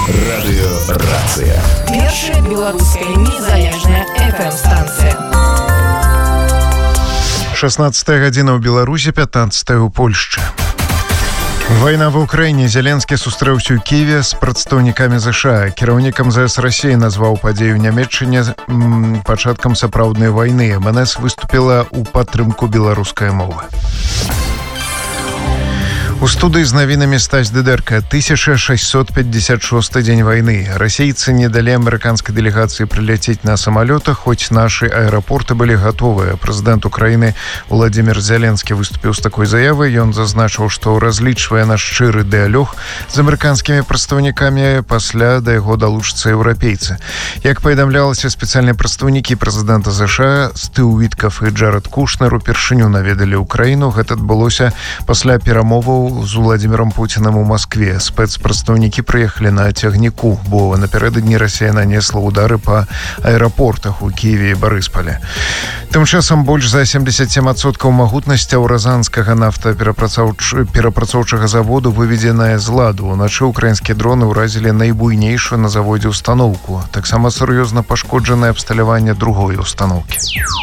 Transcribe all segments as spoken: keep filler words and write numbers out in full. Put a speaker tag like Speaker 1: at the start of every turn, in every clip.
Speaker 1: Радыёрацыя.
Speaker 2: Першая беларуская незалежная эф эм-станцыя.
Speaker 3: шестнадцатая гадзіна ў Беларусі, пятнадцатая ў Польшчы. Вайна ва ўкраіне. Зеленскі сустрэўся ў Кіеве з прадстаўнікамі ЗША. Кіраўнік эм зэ эс Расіі назваў падзею ў Нямецчыне м, пачаткам сапраўднай вайны. эм эн эс выступіла ў падтрымку беларускай мовы. У студыі з навінамі Стась Дыдэрка. тысяча шестьсот пятьдесят шесты дзень вайны. Расейцы не далі амерыканскай дэлегацыі прыляцець на самалётах, хоць нашы аэрапорты былі гатовыя. Прэзідэнт Украіны Владзімір Зеленскі выступіў з такой заявай. Ён зазначыў, што разлічвае на шчыры дыялог з амерыканскімі прадстаўнікамі, пасля да яго далучацца еўрапейцы. Як паведамлялася, спецыяльныя прадстаўнікі прэзідэнта ЗША Стыў Віткаф і Джаред Кушнер упершыню наведалі ўкраіну. Гэта адбылося пасля перамоваў з Владзіміром Пуцінам у Маскве. Спецпрадстаўнікі прыехалі на цягніку, бо напярэдадні Расія нанесла ўдары па аэрапортах у Кіеве і Барыспале. Тым часам больш за семьдесят семь адсоткаў магутнасцяў Разанскага нафтаперапрацоўчага заводу выведзеная з ладу. Уначы украінскія дроны ўразілі найбуйнейшую на заводзе ўстаноўку. Таксама сур'ёзна пашкоджанае абсталяванне другой устаноўкі.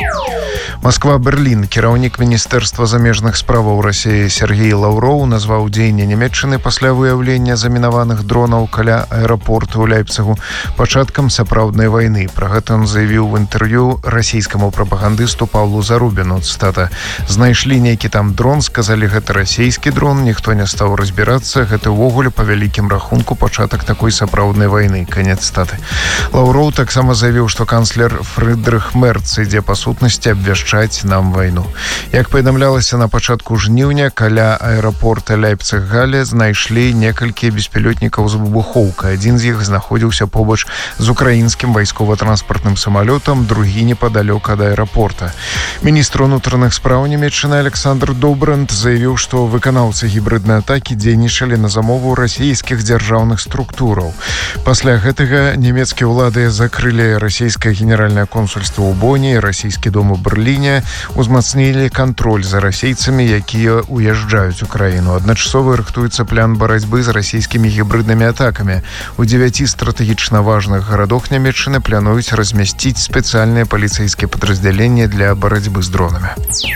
Speaker 3: Москва-Берлін. Кіраўнік Міністэрства замежных справаў Расіі Сергей Лаўроў назваў дзеянне Нямецчыны пасля выяўлення замінаваных дронаў каля аэрапорту ў Ляйпцыгу пачаткам сапраўднай вайны. Пра гэта ён заявіў в інтэрв'ю расійскаму прапагандысту Павлу Зарубіну. Цытата: «Знайшлі нейкі там дрон, сказалі, гэта расійскі дрон, ніхто не стаў разбірацца, гэта ўвогуле па вялікім рахунку пачатак такой сапраўднай вайны». Канец цытаты. Лаўроў таксама заявіў, што канцлер Фрыдрых Мерц ідзе па сутнасці абвяшчаць нам вайну. Як паведамлялася, на пачатку жніўня каля аэрапорта Ляйпцыг-Гале знайшлі некалькі беспілётнікаў з выбухоўкай. Адзін з іх знаходзіўся побач з украінскім вайскова-транспартным самалётам, другі непадалёк ад аэрапорта. Міністр унутраных спраў Нямецчыны Александр Добранд заявіў, што выканаўцы гібрыднай атакі дзейнічалі на замову расійскіх дзяржаўных структураў. Пасля гэтага нямецкія ўлады закрылі расійскае генеральнае консульства ў Боні, расійскі дом у Берліне, узмацнілі кантроль за расейцамі, якія уязджаюць у краіну. Адначасова рыхтуецца план барацьбы з расійскімі гібрыднымі атакамі. У дзевяці стратэгічна важных гарадах Нямецчыны плануюць размясціць спецыяльныя паліцэйскія падраздзяленні для барацьбы з дронамі.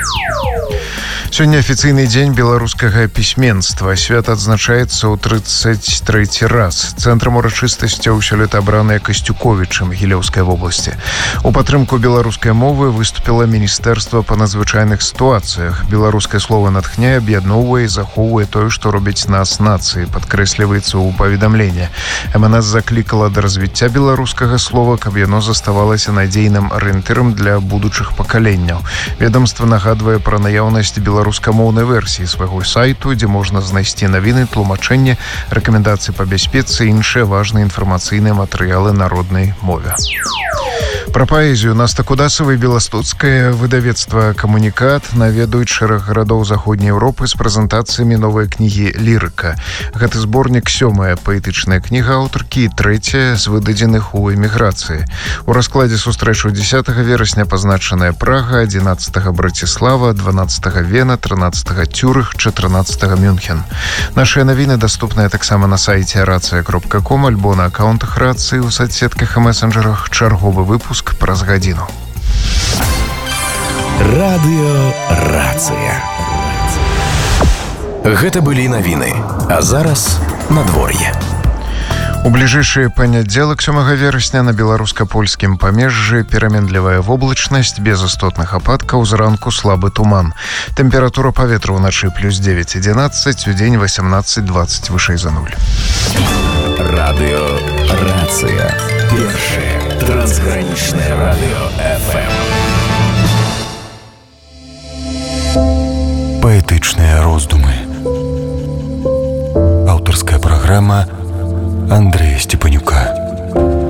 Speaker 3: Сёння афіцыйны дзень беларускага пісьменства. Свят адзначаецца ў тридцать трэці раз. Цэнтрам урачыстасцяў сёлета абраныя Касцюковічам Гілеўскай вобласці. У падтрымку беларускай мовы выступіла Міністэрства па надзвычайных сітуацыях. Беларускае слова натхняе, аб'ядноўвае і захоўвае тое, што робіць нас нацыі, падкрэсліваецца ў паведамленні. эм эн эс заклікала да развіцця беларускага слова, каб яно заставалася надзейным арыентырам для будучых пакаленняў. Ведомства нагадвае пра наяўнасць беларускамоўнай версіі свайго сайту, дзе можна знайсці навіны, тлумачэнні, рэкамендацыі па бяспецы і іншыя важныя інфармацыйныя матэрыялы на роднай мове. Пра паэзію. Наста Кудасава і беластоцкае выдавецтва «Камунікат» наведуюць шэраг гарадоў Заходняй Еўропы з прэзентацыямі новай кнігі «Лірыка». Гэты зборнік сёмая паэтычная кніга аўтаркі і трэцяя з выдадзеных у эміграцыі. У раскладзе сустрэчы дзесятага верасня пазначаная Прага, адзінаццатага Браціслава, дванаццатага Вена, трынаццатага Цюрых, чатырнаццатага Мюнхен. Нашыя навіны даступныя таксама на сайце рацыя кропка ком альбо на акаунтах рацыі ў соцсетках і месенджерах. Чарговы выпуск праз гадзіну.
Speaker 1: Радыёрацыя. Гэта былі навіны. А зараз надвор'е.
Speaker 3: У бліжэйшы панядзелак сёмага верасня на беларуска-польскім памежжы пераменлівая воблачнасць без істотных ападкаў, зранку слабы туман. Тэмпература паветра ўначы плюс девять адзінаццаць, у дзень восемнадцать двадцать вышэй за нуль.
Speaker 1: Радыёрацыя. Першае трансгранічнае радыё эф эм.
Speaker 4: Паэтычныя роздумы. Аўтарская праграма Андрэя Степанова.